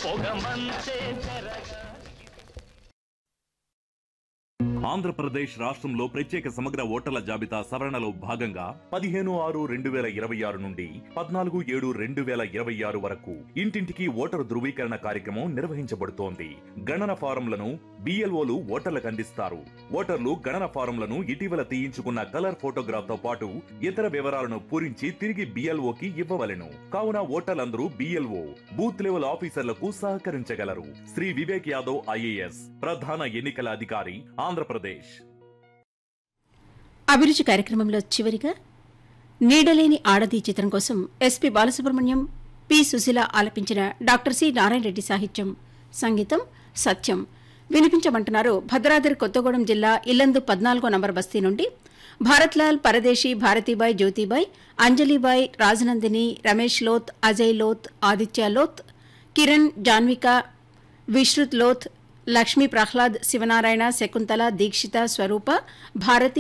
ఆంధ్రప్రదేశ్ రాష్ట్రంలో ప్రత్యేక సమగ్ర ఓటర్ల జాబితా సవరణలో భాగంగా 15/6/2026 నుండి 14/7/2026 వరకు ఇంటింటికి ఓటరు ధృవీకరణ కార్యక్రమం నిర్వహించబడుతోంది. గణన ఫారంలను బిఎల్ఓలు ఓటర్లకు అందిస్తారు. ఓటర్లు గణన ఫారంలను ఇటీవల తీయించుకున్న కలర్ ఫోటోగ్రాఫ్ తో పాటు ఇతర వివరాలను పూరించి తిరిగి బిఎల్ఓకి ఇవ్వవలెను. కావున ఓటర్లందరూ బిఎల్ఓ బూత్ లెవెల్ ఆఫీసర్లకు సహకరించగలరు. శ్రీ వివేక్ యాదవ్ ఐఏఎస్ ప్రధాన ఎన్నికల అధికారి ఆంధ్రప్రదేశ్. అభిరుచి కార్యక్రమంలో చివరిగా నీడలేని ఆడది చిత్రం కోసం ఎస్పి బాలసుబ్రహ్మణ్యం, పి సుశీల ఆలపించిన డాక్టర్ సి నారాయణ రెడ్డి సాహిత్యం, సంగీతం సత్యం వినిపించమంటున్నారు. భద్రాద్రి కొత్తగూడెం జిల్లా ఇల్లందు 14వ నంబర్ బస్తీ నుండి భారత్లాల్, పరదేశీ, భారతీబాయ్, జ్యోతిబాయ్, అంజలిబాయ్, రాజనందిని, రమేష్ లోత్, అజయ్ లోత్, ఆదిత్య లోత్, కిరణ్, జాన్విక, విశ్రుత్ లోత్, లక్ష్మీ ప్రహ్లాద్, శివనారాయణ, శకుంతల, దీక్షిత, స్వరూప, భారతి,